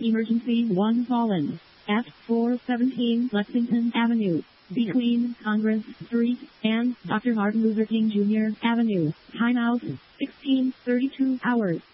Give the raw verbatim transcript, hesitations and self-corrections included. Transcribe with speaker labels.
Speaker 1: Emergency one fallen at four seventeen Lexington Avenue, between Congress Street and Doctor Martin Luther King Junior Avenue. Timeout, sixteen thirty-two hours.